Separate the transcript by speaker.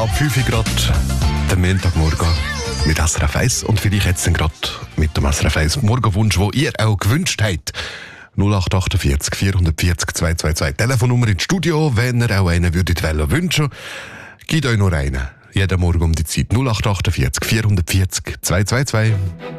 Speaker 1: ab 5 Uhr gerade, der Montagmorgen mit SRF 1 und vielleicht jetzt gerade mit dem SRF 1 Morgenwunsch, den ihr auch gewünscht habt. 0848 440 222. Telefonnummer ins Studio, wenn ihr auch einen würdet wünschen. Gebt euch noch einen. Jeden Morgen um die Zeit 0848 440 222.